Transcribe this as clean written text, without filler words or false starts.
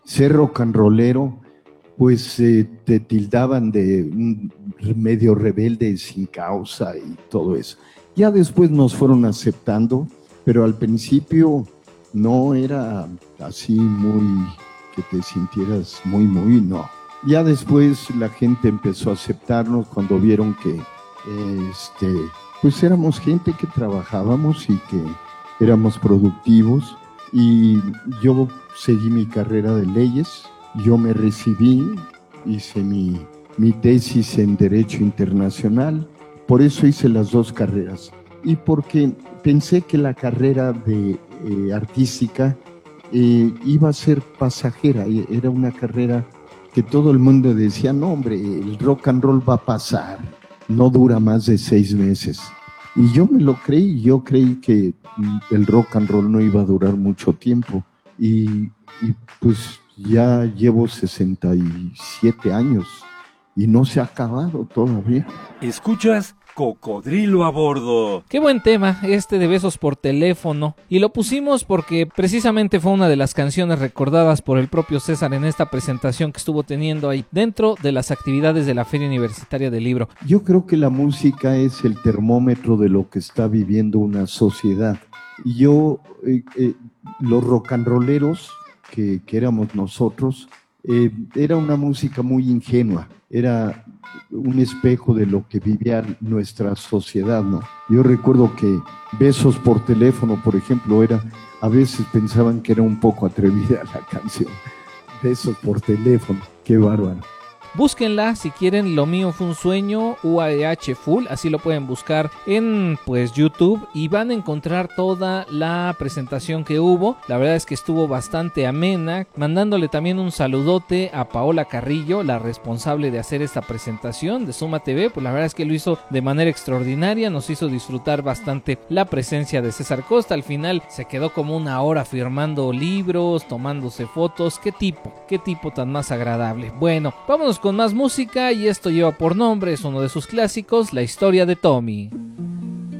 ser rock and rollero, pues te tildaban de un medio rebelde sin causa y todo eso. Ya después nos fueron aceptando, pero al principio no era así muy, que te sintieras muy, no. Ya después la gente empezó a aceptarnos cuando vieron que pues éramos gente que trabajábamos y que éramos productivos, y yo seguí mi carrera de leyes. Yo me recibí, hice mi tesis en Derecho Internacional, por eso hice las dos carreras, y porque pensé que la carrera de artística iba a ser pasajera, era una carrera que todo el mundo decía, no hombre, el rock and roll va a pasar, no dura más de 6 meses. Y yo me lo creí, yo creí que el rock and roll no iba a durar mucho tiempo. Y pues ya llevo 67 años y no se ha acabado todavía. ¿Escuchas? Cocodrilo a bordo. Qué buen tema este de Besos por Teléfono, y lo pusimos porque precisamente fue una de las canciones recordadas por el propio César en esta presentación que estuvo teniendo ahí dentro de las actividades de la Feria Universitaria del Libro. Yo creo que la música es el termómetro de lo que está viviendo una sociedad. Y los rock and rolleros que éramos nosotros, era una música muy ingenua, era un espejo de lo que vivía nuestra sociedad, ¿no? Yo recuerdo que Besos por Teléfono, por ejemplo, a veces pensaban que era un poco atrevida la canción. Besos por Teléfono, qué bárbaro. Búsquenla si quieren, Lo Mío Fue un Sueño, UAH Full, así lo pueden buscar en YouTube, y van a encontrar toda la presentación que hubo. La verdad es que estuvo bastante amena, mandándole también un saludote a Paola Carrillo, la responsable de hacer esta presentación de Suma TV, pues la verdad es que lo hizo de manera extraordinaria, nos hizo disfrutar bastante la presencia de César Costa. Al final se quedó como una hora firmando libros, tomándose fotos. Qué tipo tan más agradable. Bueno, vámonos con más música, y esto lleva por nombre, es uno de sus clásicos, La Historia de Tommy.